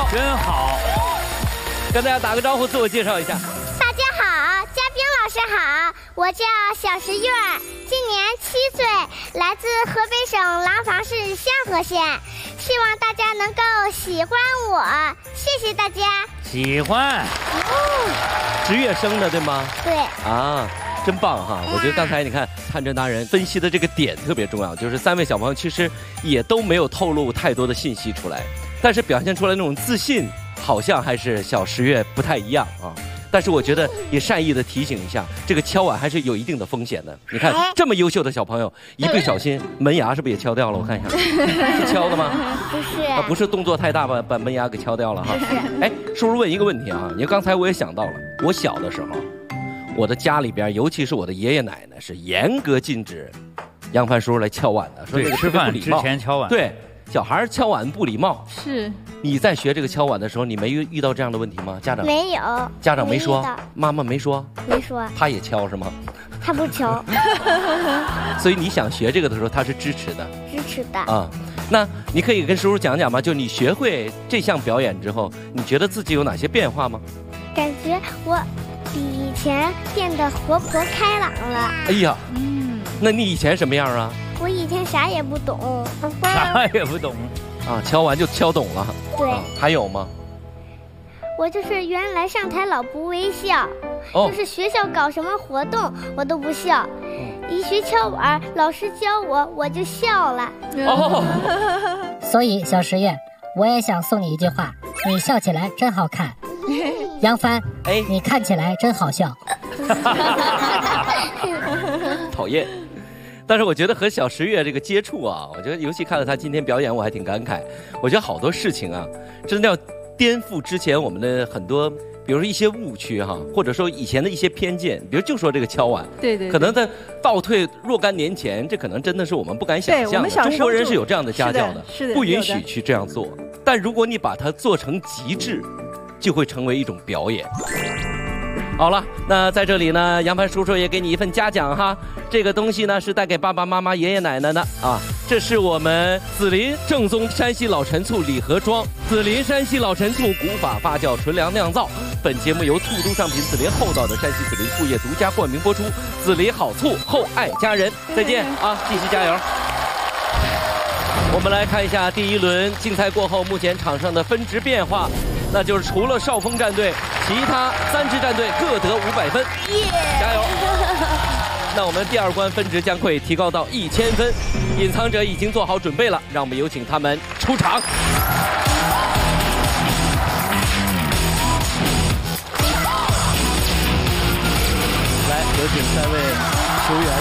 好， 真好。 跟大家打个招呼，自我介绍一下。 大家好，嘉宾老师好，我叫小石月，今年7岁，来自河北省廊坊市香河县，希望大家能够喜欢我，谢谢大家。 喜欢。 10月生的对吗？ 对。 啊，真棒哈！我觉得刚才你看探针达人分析的这个点特别重要，就是3位小朋友其实也都没有透露太多的信息出来，但是表现出来那种自信，好像还是小10月不太一样啊。但是我觉得也善意的提醒一下，这个敲碗还是有一定的风险的。你看这么优秀的小朋友，一不小心门牙是不是也敲掉了？我看一下，是敲的吗？ 不是， 不是动作太大把门牙给敲掉了哈。哎，叔叔问一个问题啊，你刚才我也想到了，我小的时候，我的家里边，尤其是我的爷爷奶奶是严格禁止杨帆叔叔来敲碗的，说这个吃饭之前敲碗。对。小孩敲碗不礼貌， 是。 你在学这个敲碗的时候，你没遇到这样的问题吗？家长没有， 家长没说，妈妈没说， 没说， 他也敲是吗？ 他不敲。 所以你想学这个的时候，他是支持的， 支持的啊。那你可以跟叔叔讲讲吗？就你学会这项表演之后，你觉得自己有哪些变化吗？ 感觉我比以前变得活泼开朗了。 哎呀，那你以前什么样啊？ 我以前啥也不懂， 啥也不懂啊，敲完就敲懂了。 对， 还有吗？ 我就是原来上台老不微笑，就是学校搞什么活动我都不笑，一学敲碗，老师教我就笑了。 所以小10月，我也想送你一句话：你笑起来真好看。杨帆，你看起来真好笑。 讨厌。但是我觉得和小10月这个接触啊，我觉得尤其看到他今天表演，我还挺感慨。我觉得好多事情啊，真的要颠覆之前我们的很多，比如说一些误区哈，或者说以前的一些偏见。比如就说这个敲碗， 对， 可能在倒退若干年前，这可能真的是我们不敢想象的。中国人是有这样的家教的，不允许去这样做。但如果你把它做成极致，就会成为一种表演。好了，那在这里呢，杨帆叔叔也给你一份嘉奖哈。这个东西呢是带给爸爸妈妈、爷爷奶奶的啊。这是我们紫林正宗山西老陈醋礼盒装，紫林山西老陈醋古法发酵纯粮酿造。本节目由兔都上品紫林厚道的山西紫林醋业独家冠名播出。紫林好醋，厚爱家人。再见啊，继续加油。我们来看一下第1轮竞赛过后，目前场上的分值变化。那就是除了少峰战队，其他3支战队各得500分，加油！那我们第2关分值将会提高到1000分，隐藏者已经做好准备了，让我们有请他们出场。来，有请3位球员，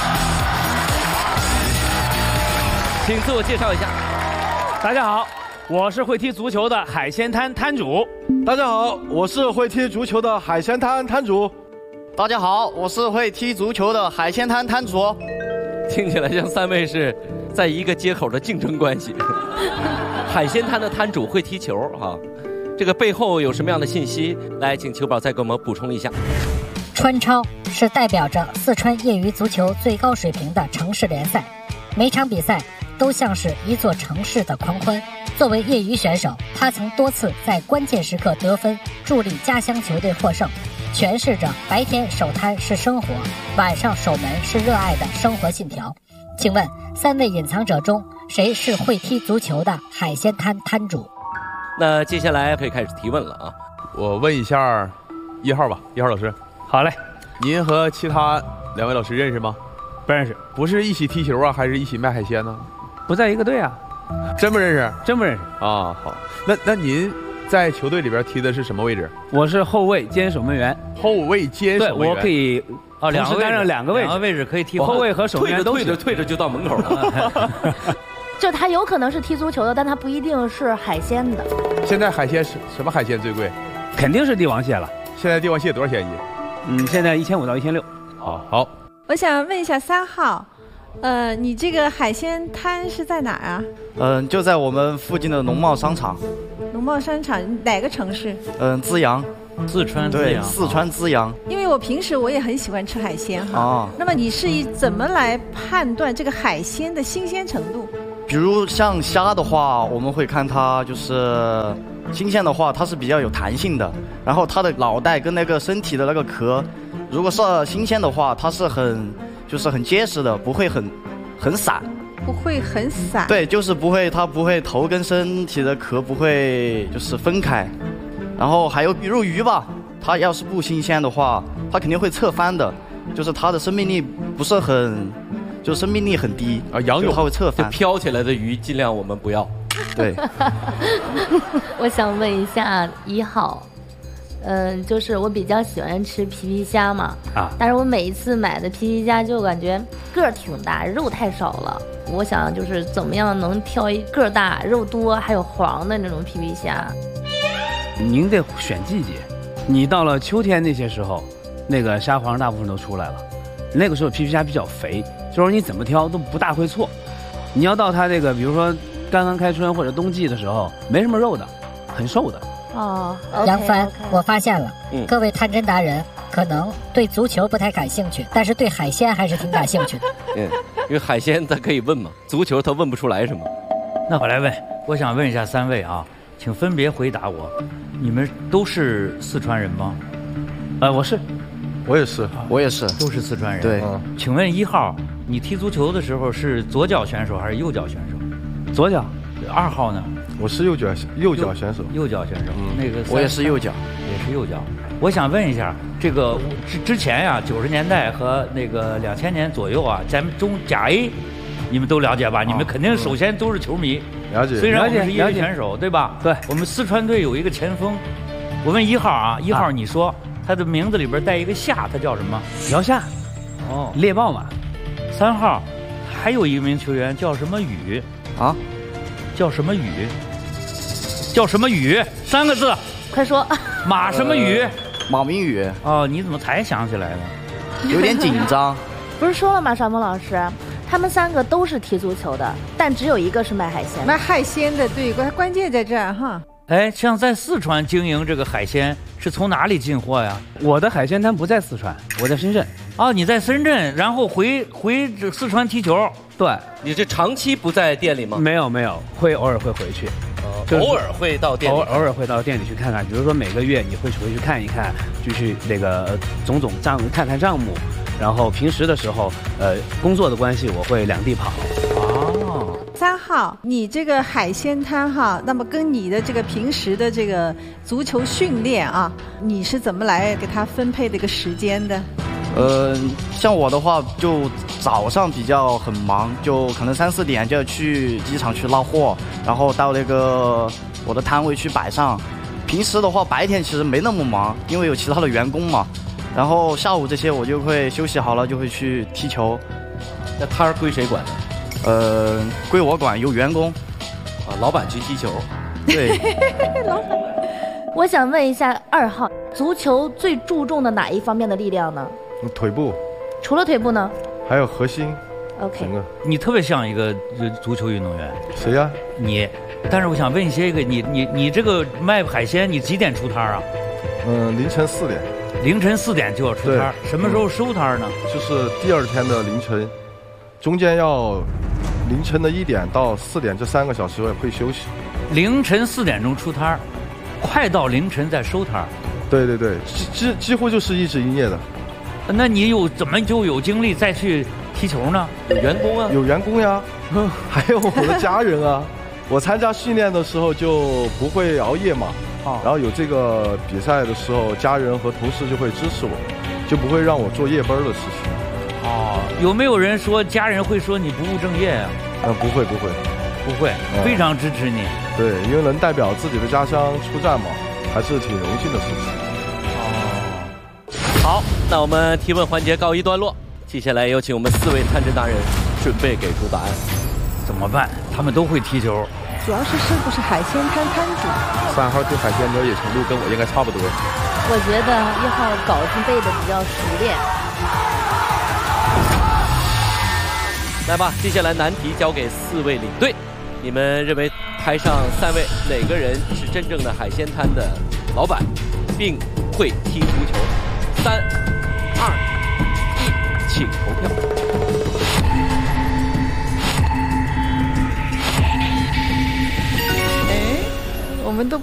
请自我介绍一下。 大家好。我是会踢足球的海鲜摊摊主。 大家好，我是会踢足球的海鲜摊摊主。 大家好，我是会踢足球的海鲜摊摊主。 听起来像3位是在一个街口的竞争关系。海鲜摊的摊主会踢球哈，这个背后有什么样的信息？来，请球宝再给我们补充一下。 川超是代表着四川业余足球最高水平的城市联赛，每场比赛都像是一座城市的狂欢。作为业余选手，他曾多次在关键时刻得分，助力家乡球队获胜，诠释着白天守摊是生活，晚上守门是热爱的生活信条。请问3位隐藏者中，谁是会踢足球的海鲜摊摊主？ 那接下来可以开始提问了啊！ 我问一下1号吧，1号老师。 好嘞。 您和其他2位老师认识吗？ 不认识。 不是一起踢球啊，还是一起卖海鲜呢？ 不在一个队啊。 真不认识？ 真不认识啊！好，那您在球队里边踢的是什么位置？ 我是后卫兼守门员。 后卫兼守门员。 对，我可以两个位置， 担任2个位置可以踢后卫和守门员都行。 退着就到门口了。 就他有可能是踢足球的，但他不一定是海鲜的。 现在海鲜什么海鲜最贵？ 肯定是帝王蟹了。 现在帝王蟹多少钱一斤？ 现在1500到1600。 好。 我想问一下3号。你这个海鲜摊是在哪儿啊？ 就在我们附近的农贸商场。 农贸商场哪个城市？ 资阳。 四川资阳。 对，四川资阳。 因为我平时我也很喜欢吃海鲜哈。那么你是怎么来判断这个海鲜的新鲜程度？ 比如像虾的话，我们会看它就是新鲜的话，它是比较有弹性的，然后它的脑袋跟那个身体的那个壳，如果是新鲜的话，它是很结实的，不会很散。 不会很散。 对，就是不会，它不会头跟身体的壳不会就是分开。然后还有比如鱼吧，它要是不新鲜的话，它肯定会侧翻的，就是它的生命力不是很，就生命力很低啊，仰泳它会侧翻。 飘起来的鱼尽量我们不要。 对。 我想问一下1号。就是我比较喜欢吃皮皮虾嘛，但是我每一次买的皮皮虾就感觉个儿挺大，肉太少了。我想就是怎么样能挑一个儿大、肉多还有黄的那种皮皮虾。 您得选季节，你到了秋天那些时候，那个虾黄大部分都出来了，那个时候皮皮虾比较肥，就是你怎么挑都不大会错。你要到它这个比如说刚刚开春或者冬季的时候，没什么肉的，很瘦的。 杨帆，我发现了，各位探针达人可能对足球不太感兴趣，但是对海鲜还是挺感兴趣的。 因为海鲜他可以问嘛，足球他问不出来什么。 那我来问，我想问一下3位啊，请分别回答我，你们都是四川人吗？ 我是， 我也是， 我也是， 都是四川人。 对， 请问1号，你踢足球的时候是左脚选手还是右脚选手？ 左脚。 2号呢？ 我是右脚选手。 右脚选手，那个我也是右脚， 也是右脚。我想问一下，这个之前呀，90年代和那个2000年左右啊，咱们中甲 A， 你们都了解吧？你们肯定首先都是球迷， 了解。 虽然我们是业余选手，对吧？ 对。 我们四川队有一个前锋，我问1号啊，1号你说他的名字里边带一个夏，他叫什么？ 姚夏。猎豹嘛。 3号，还有一名球员叫什么宇？ 啊？ 叫什么宇？叫什么宇？3个字， 快说。 马什么宇？ 马明宇。 哦，你怎么才想起来呢？ 有点紧张。 不是说了吗，邵峰老师，他们3个都是踢足球的，但只有一个是卖海鲜。 卖海鲜的，对，关键在这儿哈。 哎，像在四川经营这个海鲜，是从哪里进货呀？ 我的海鲜摊不在四川，我在深圳。 哦，你在深圳，然后回四川踢球。 对， 你这长期不在店里吗？ 没有，会偶尔会回去。 偶尔会到店里， 偶尔会到店里去看看。比如说每个月你会回去看一看，就去那个总账看看账目。然后平时的时候，工作的关系，我会两地跑。 3号，你这个海鲜摊哈，那么跟你的这个平时的这个足球训练啊，你是怎么来给他分配这个时间的？ 像我的话，就早上比较很忙，就可能3、4点就要去机场去拉货，然后到那个我的摊位去摆上。平时的话，白天其实没那么忙，因为有其他的员工嘛。然后下午这些我就会休息好了，就会去踢球。 那摊儿归谁管呢？ 归我管，有员工。 老板去踢球。 对。 老板。我想问一下2号，足球最注重的哪一方面的力量呢？ 腿部。 除了腿部呢？ 还有核心。 OK。 你特别像一个足球运动员。 谁呀？ 你。但是我想问一些你这个卖海鲜，你几点出摊啊？ 凌晨4点。 凌晨4点就要出摊，什么时候收摊呢？ 就是第2天的凌晨，中间要凌晨的1点到4点这3个小时会休息。 凌晨4点钟出摊，快到凌晨再收摊。 对，几乎就是一直营业的。 那你怎么就有精力再去踢球呢？ 有员工啊， 有员工呀，还有我的家人啊。我参加训练的时候就不会熬夜嘛。然后有这个比赛的时候，家人和同事就会支持我，就不会让我做夜班的事情。 有没有人说家人会说你不务正业呀？ 不会， 非常支持你。 对，因为能代表自己的家乡出战嘛，还是挺荣幸的事情。 好，那我们提问环节告一段落，接下来有请我们4位探针达人准备给出答案。 怎么办？他们都会踢球。 主要是不是海鲜摊摊主 ？3号对海鲜了解程度跟我应该差不多。 我觉得1号稿子背的比较熟练。 来吧，接下来难题交给4位领队，你们认为台上3位哪个人是真正的海鲜摊的老板，并会踢足球？3、2、1，请投票。 们都